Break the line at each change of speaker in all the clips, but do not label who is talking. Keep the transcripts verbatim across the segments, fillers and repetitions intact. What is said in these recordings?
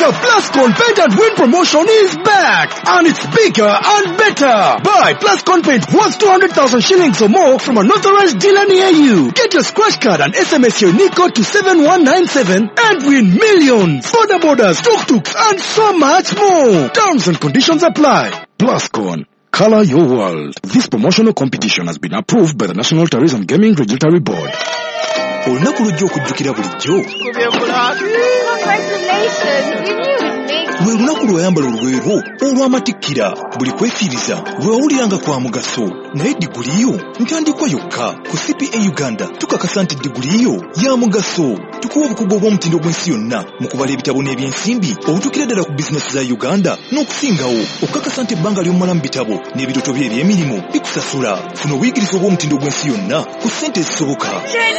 The Plascon Paint and Win promotion is back, and it's bigger and better. Buy Plascon Paint worth two hundred thousand shillings or more from an authorized dealer near you. Get your scratch card and S M S your unique code to seven one nine seven and win millions. Border borders, tuk-tuks, and so much more. Terms and conditions apply. Plascon. Color your world. This promotional competition has been approved by the National Tourism Gaming Regulatory Board.
Olunaku lujja okujjukira bulijjo. Lwe lunaku lw'oyambala olweru olw'amatikkira buli kwefiiriza lwewawuliranga kwa mugaso naye diguli yo ntandikwa yokka ku C P A Uganda tukakasa nti diguli yo ya mugaso. Tukuwa obukugu obw'omutindo gw'ensi yonna mu kubala ebitabo n'ebyensimbi obutuukira ddala ku bizinesi za Uganda n'okusingawo okukakasa nti ebbanga ly'omala mu bitabo n'ebirooto bye eby'emirimu bikusasula. Funa obuyigiriza obw'omutindo gw'ensi yonna ku ssente ezisoboka.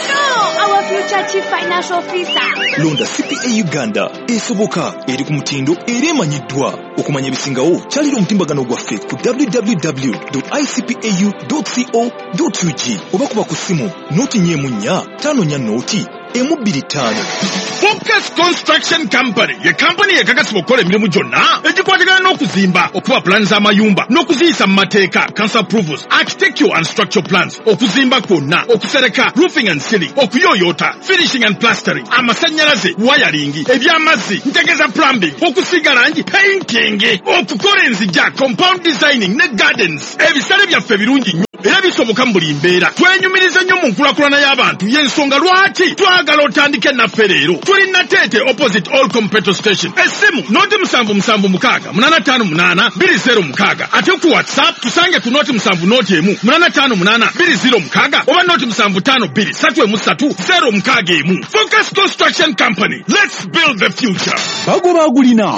Our future chief financial officer.
Londa C P A Uganda esoboka eri ku mutindo era emanyiddwa. Okumanya ebisingawo kyalira omutimbagano gwaffe ku w w w dot i c p a u dot co dot u g oba kuba ku ssimu nooti nnyemu nnya ttaano nnya nooti emu bbiri ttaano.
Focus Construction Company ye company ekakasibwa okukola emirimu gyonna egikwatagana n'okuzimba, okuwa plan z'amayumba n'okuziyisa mu mateeka, council approvals, architectural and structural plans, okuzimba kwonna, okusereka, roofing and ceiling, okuyooyoota, finishing and plastering, amasannyalaze, wiring, eby'amazzi, ntegeza plumbing, okusiiga langi, painting, okukola enzijja, compound designing ne gardens. Ebisale byaffe birungi nnyo era bisoboka mu buli mbeera. Twenyumiriza nnyo mu nkulakulana y'abantu y'ensonga lwaki twagala otandike naffe leero. Tuli Nateete opposite Allcom petrol station. Essimu noti musanvu musanvu mukaaga munaana ttaano munaana bbiri zero mukaaga. Ate ku WhatsApp tusange ku noti musanvu noti emu munaana ttaano munaana bbiri zero mukaaga oba noti musanvu ttaano bbiri ssatu emu ssatu zero mukaaga emu. Focus Construction Company. Let's build the future.
Bagobagulina.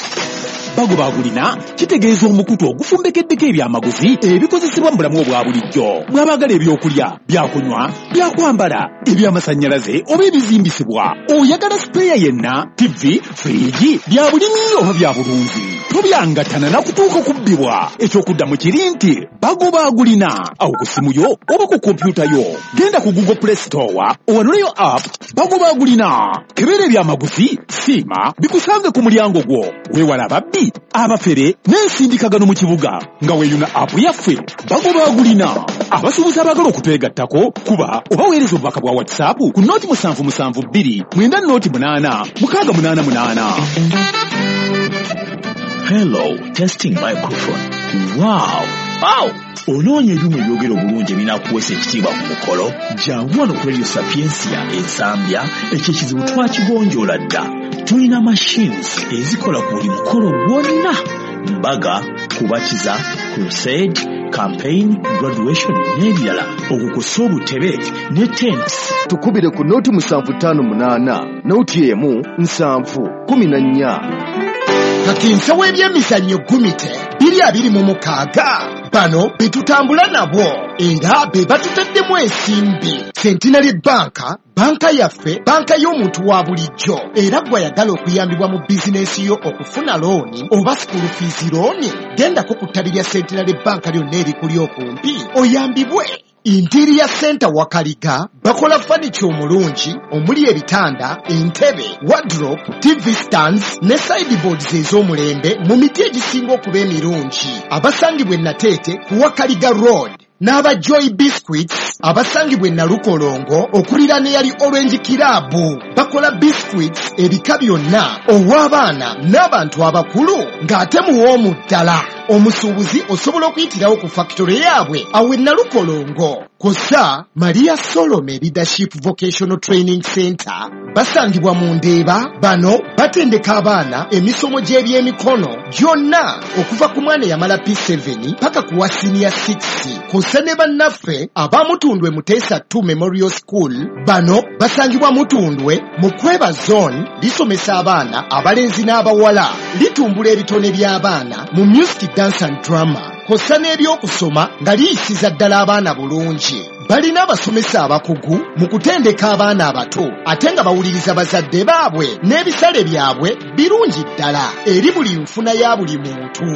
Bagobagulina kitegeeza omukutu ogufumbekeddeko ebyamaguzi ebikozesebwa mu bulamu obwa bulijjo. Mwabagala ebyokulya, byakunywa, byakwambala, ebyamasannyalaze oba ebizimbisibwa. Oyagala sipeeya yenna, T V, firiji, bya bulimi oba bya bulunzi. Tobyangatana na kutuuka kubbibwa. Ekyokuddamu kiri nti Bagobagulina awo ku ssimu yo oba ku kompyuta yo. Genda ku Google Play Store owanuleyo app Bagobagulina. Kebeera ebyamaguzi, siima, bikusange ku mulyango gwo. Weewala ababbi, abafere n'ensindikagano mu kibuga nga weeyuna app yaffe Bagobagulina. Abasuubuzi abagala okutwegattako kuba oba weereza obubaka bwa WhatsApp ku nooti musanvu musanvu bbiri mwenda nooti munaana mukaaga munaana munaana.
Hello, testing microphone. Wow! Wow! Onoonya ebyuma ebyogera obulungi ebinaakuweesa ekitiibwa ku mukolo. Jangu wano ku Radio Sapiensia Ensambya, ekyo ekizibu twakigonjoola dda. Tulina machines ezikola ku buli mukolo gwonna. Mbaga, kubakiza, crusade, campaign, graduation n'ebirala. Okukusa obutebe ne tents.
Tukubire ku nooti musanvu ttaano munaana nooti emu nsanvu kumi na nnya.
Kati nsawo ebyemizannyo gumite biri abiri mu mukaaga. Bano betutambula nabo era be batutaddemu ensimbi. Centenary Banka, banka yaffe, banka y'omuntu wa bulijjo. Era gwayagala okuyambibwa mu bizinesi yo okufuna looni oba school fees looni, gendako ku ttabi lya Centenary Banka lyonna erikuli okumpi oyambibwe. Interior Center Wakaliga bakola furniture omulungi omuli ebitanda, entebe, wardrobe, T V stands ne sideboards ez'omulembe mu miti egisinga okuba emirungi. Abasangibwa e Nateete ku Wakaliga Road. N'aba Joy Biscuits abasangibwa e Nalukolongo okuliraana eyali Orange Kirabu. Bakola biscuits ebika byonna ow'abaana n'abantu abakulu ng'ate muwoomu ddala. Omusuubuzi osobola okuyitirawo ku factory yaabwe awe Nalukolongo. Kosa Maria Solomon Leadership Vocational Training Center basangibwa mu Ndeeba. Bano batendeka abaana emisomo gy'ebyemikono gyonna okuva ku mwana yamala P seven paka ku wa senior six. Kosa ne bannaffe abamutundwe Muteesa two Memorial School. Bano basangibwa Mutundwe mu Kweba Zone, lisomesa abaana abalenzi n'abawala, litumbula ebitone by'abaana mu music, dance and drama. Kosa n'ebyokusoma nga liyisiza ddala abaana bulungi. Balina abasomesa abakugu mu kutendeka abaana abato ate nga bawuliriza bazadde baabwe n'ebisale byabwe birungi ddala eri buli nfuna ya buli muntu.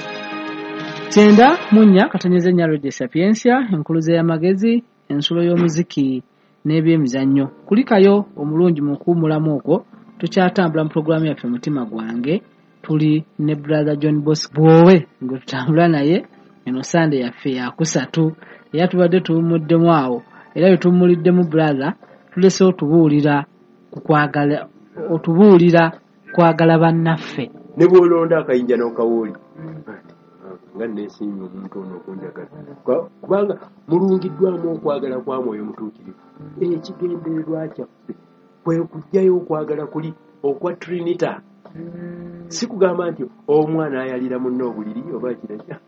Kyenda Munya katanyeze nya Radio Sapiensia, enkuluze y'amagezi, ensulo y'omuziki n'ebyemizannyo. Kulikayo omulungi mu kuumulamu okwo tukyatambula mu programu yaffe mutima gwange tuli ne brother John Bosco bwowe ngo tutambula naye eno Sunday yaffe yakusatu era tubadde tumuddemu awo era bwe tumuliddemu brother tulese otubuulira ku kwagala otubuulira kwagala bannaffe
ne bwolonda akayinja n'okawoli nga neesiimye omuntu ono okunjagala kubanga mulungiddwamu okwagala kwa Mwoyo Mutuukirivu ekigendererwa kyaffe kwe kujjayo okwagala kuli okwa Trinita si kugamba nti omwana ayalira munne obuliri oba kiraki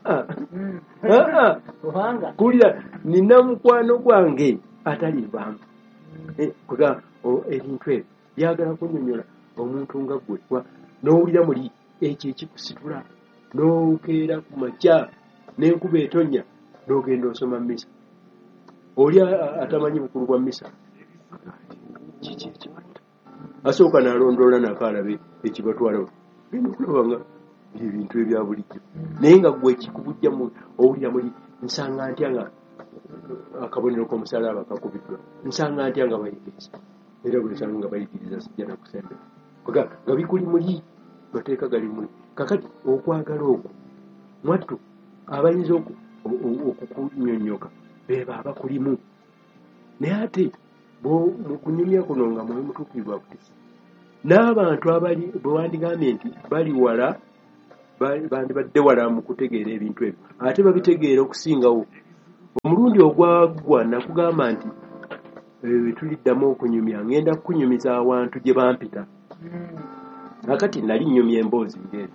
kulira nina mukwano gwange atali bamba kuga ebintu ebyo byagala kunnyonnyola omuntu nga gwe n'owulira muli ekyo ekikusitula n'okeera ku makya n'enkuba etonnya n'ogenda osoma mmisa oli atamanyi bukulu bwa mmisa kiki ekibatta asooka n'alondoola n'akaalabe ekibatwala genda okulaba nga ebintu ebya bulijjo naye nga gwe ekikubujjamu owulira muli nsanga ntya nga akabonero k'omusaalaba kakubiddwa nsanga ntya nga bayigiriza era buli nsanga nga bayigiriza sijja nakusembe nga bikuli muli mateeka gali muli kakati okwagala okwo mwattu abayinza okukunyonnyoka beba abakulimu naye ate mu kunyumya kuno nga Mwoyo Mutuukirivu akutisa n'abantu abali bwe wandigambye nti bali wala bandibadde wala mu kutegeera ebintu ebyo ate babitegeera okusingawo omulundi ogwagwa nakugamba nti tuliddamu okunyumya ngenda kukunyumiza awantu gye bampita akati nali nnyumya emboozi ngeri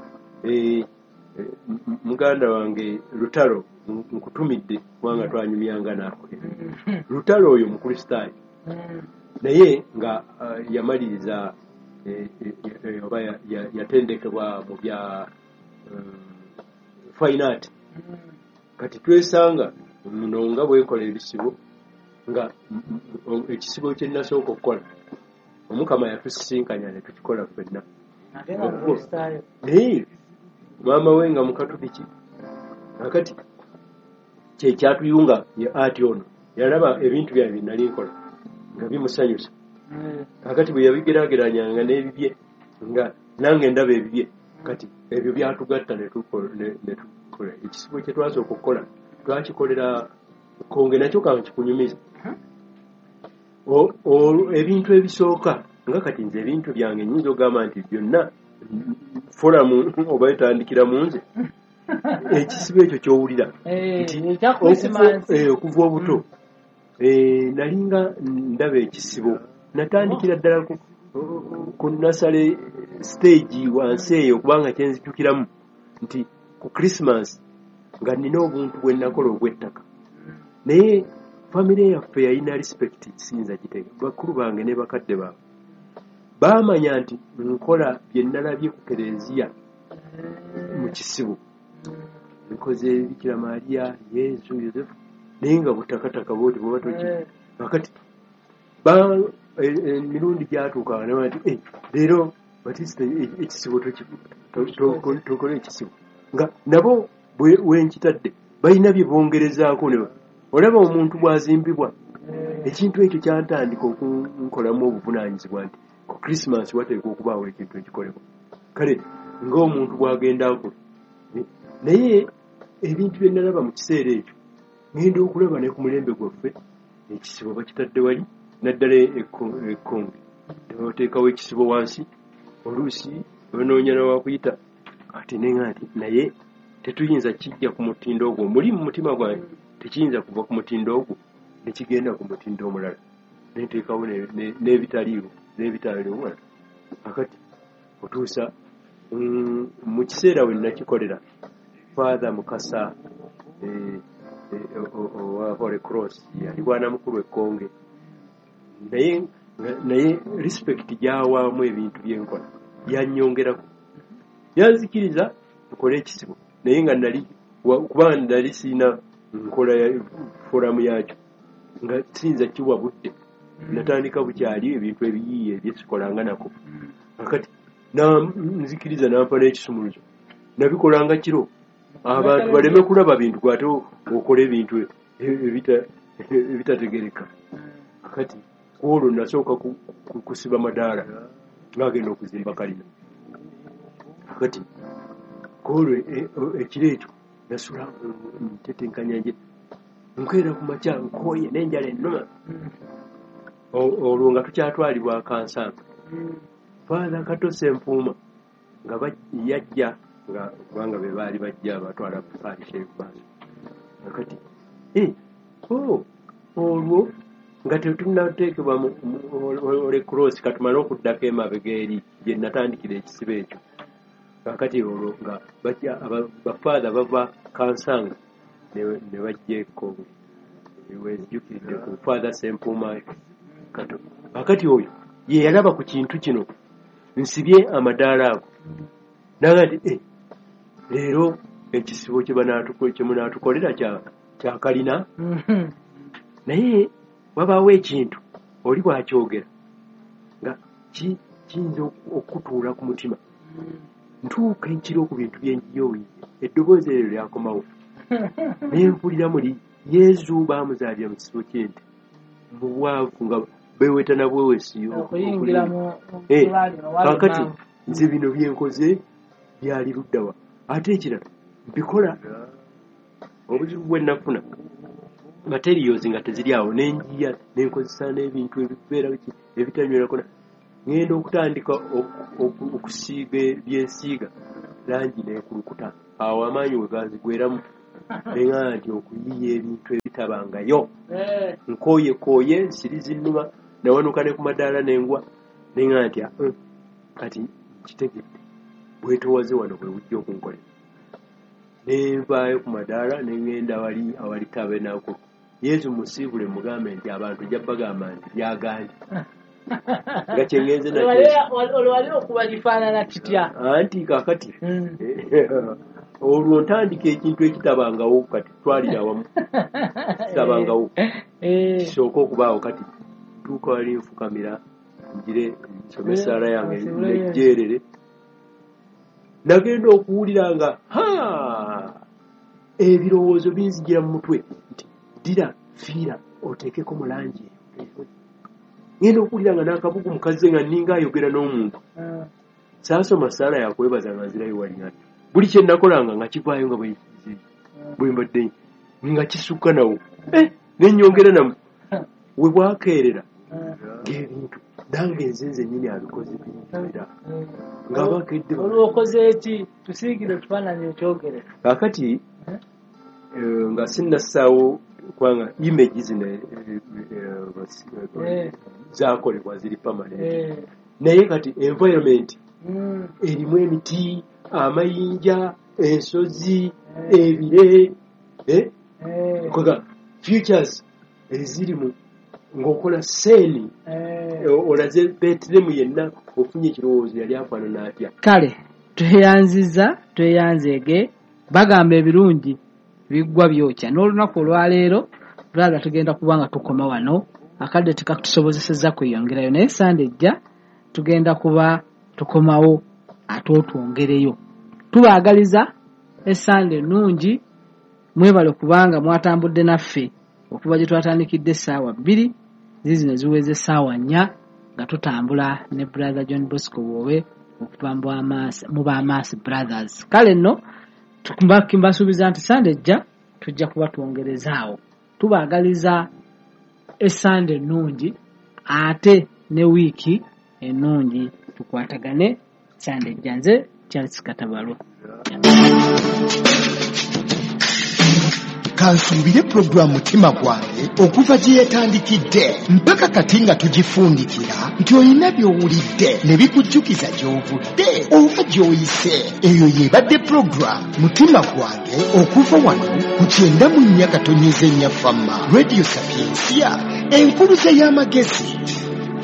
muganda wange Lutalo nkutumidde kubanga twanyumyanga naako Lutalo oyo mukristaayo naye nga yamaliriza oba yatendekebwa mu bya fine art kati twesanga muno nga bwekola ebisibo nga ekisibo kye nasooka okukola Omukama yatusisinkanya ne tukikola ffenna naye maama we nga mukatuliki akati kye kyatuyunga ye ati ono yalaba ebintu byange bye nali nkola nga bimusanyusa akati bwe yabigeraageranyanga n'ebibye nga nange ndaba ebibye kati ebyo byatugatta ne tukola ekisibo kye twasooka okukola twakikolera konge nakyo kankikunyumiza ebintu ebisooka nga kati nze ebintu byange nyinza okugamba nti byonna foramu oba etandikira mu nze ekisibo ekyo kyowulira nti okuva obuto nalinga ndaba ekisibo natandikira ddala ku nasale stage wansi eyo kubanga kyenzijukiramu nti ku Christmas nga nina obuntu bwe nakola obw'ettaka naye famire yaffe yalina respect sinza kitega bakulu bange ne bakadde baabwe baamanya nti nkola bye nalabye ku kereziya mu kisibo nkoze Bikira Maria Yesu Yosefu naye nga butakataka bwoti bwe batoki akati emirundi gyatuuka ne bati leero batisita ekisibo tokola ekisibo nga nabo wenkitadde balina bye bongerezaako ne olaba omuntu bwazimbibwa ekintu ekyo kyantandika okunkolamu obuvunaanyizibwa nti ku Christmas wateekwa okubaawo ekintu ekikolebwa kale ng'omuntu bwagenda akula naye ebintu bye nalaba mu kiseera ekyo ngenda okulaba ne ku mulembe gwaffe ekisibo bakitadde wali naddala ekkonge tebateekawo ekisibo wansi oluusi banoonya nawakuyita ate nenga nti naye tetuyinza kijja ku mutindo ogwo muli mu mutima gwange tekiyinza kuva ku mutindo ogwo nekigenda ku mutindo omulala nenteekawo n'ebitaliiwo n'ebitaliiwo akati otuusa mu kiseera we nakikolera Father Mukasa owa Holy Cross yali bwana mukulu ekkonge naye naye respect gyawaamu ebintu byenkola yannyongerako yanzikiriza nkole ekisibo naye nga nali kuba nali siina nkola ya foramu yakyo nga sinza kiwa budde natandika bukyali ebintu ebiyiiye ebyesikolanga nako akati nzikiriza nampa n'ekisumuluzo nabikolanga kiro abantu baleme kulaba bintu kwate okola ebintu ebitategereka akati kwolwo nasooka kusiba madaala ng'agenda okuzimba kalina kati kolwe ekiro ekyo nasula ntetenkanya nje nkeera ku makya nkooye n'enjala ennuma olwo nga tukyatwalibwa Kansanga Father Katose Mpuuma nga yajja nga kubanga be baali bajja batwala kufaalisha ebibaaso kati oh olwo nga tetunnateekebwa ole cross katumale okuddako emabega eri gye natandikira ekisibo ekyo kakati olwo nga bajja bafaatha bava Kansanga ne bajjeeko wezijjukiridde ku Father Sempuuma kato kakati oyo ye yalaba ku kintu kino nsibye amadaala ago naga nti leero ekisibo kye munaatukolera kya kalina naye wabaawo ekintu oli bwakyogera nga kiyinza okutuula ku mutima ntuuka ekiro ku bintu byenjiyowiye eddoboozi eryo lyakomawo naye mpulira muli Yezu baamuzaalira mu kisibo ky'ente mu bwavu nga beweta na bwewesiyo kakati nze bino byenkoze byali luddawa ate ekirala mbikola obuzibu bwe nafuna materials nga teziri awo n'enjiya n'enkozesa n'ebintu ebibeera ebitanywerako ngenda okutandika okusiiga byensiiga langi n'ekulukuta awo amaanyi we ganzigweramu neŋŋamba nti okuyiya ebintu ebitabangayo nkooyekooye nsirizi nnuma nawanuka ne ku madaala n'engwa neŋŋamba nti kati kitegedde bwetowaze wano bwe bujja okunkolera nenvaayo ku madaala neŋŋenda awali awali tabernakulo Yesu musiibule mugambe nti abantu jja bagamba nti byaganje nga kyengenze
olwali okuba kifaanana kitya
anti kakati olwo ntandika ekintu ekitabangawo kati twalira awamu kitabangawo kisooka okubaawo kati tuuka wali nfukamira njire nsome esaala yange nejjeerere nagenda okuwulira nga ebirowoozo binzijira mu mutwe nti ddira fiira oteekeko mu langi ngenda okuwulira nga n'akabugu mukaze nga nninga ayogera n'omuntu saasoma saala yakwebaza nga nzirayo walingana buli kye nakolanga nga kivaayo nga bwe mbadde nga kisukka nawo nenyongera namu we bwakeerera ng'ebintu nange nze nzennyini abikoze binjulira nga bakedde
olwokoze eki tusiigire ekifaananyi ekyogere
kakati nga sinnassaawo kubanga image zino zakolebwa ziri permanent naye kati environment erimu emiti amayinja ensozi ebire koga futures ezirimu ng'okola seeni olaze beetiremu yenna ofunye ekirowoozo yali afaanana atya
kale tweyanziza tweyanzeege bagamba ebirungi biggwa byokya n'olunaku olwaleero brother tugenda kuba nga tukoma wano akadde tekatusobozesezza kweyongerayo naye sande ejja tugenda kuba tukomawo ate otwongereyo tubaagaliza esande ennungi mwebale kubanga mwatambudde naffe okuva gye twatandikidde essaawa bbiri zizino ziweze essaawa nnya nga tutambula ne brother John Bosco Bwowe okuva mu Bamaasi Brothers kale nno mbasuubiza nti sande ejja tujja kuba twongerezaawo tubaagaliza esande ennungi ate ne wiiki ennungi tukwatagane sande ejja nze Charles Katabalwa
kansuubire pulogulaamu mutima gwange okuva gye yetandikidde mpaka kati nga tugifundikira nti olina by'owulidde ne bikujjukiza gy'ovudde oba gy'oyise eyo yeebadde pulogulaamu mutima gwange okuva wano ku kyenda mu nnya katonnyeza ennya famma radio sapiensia enkuluze y'amagezi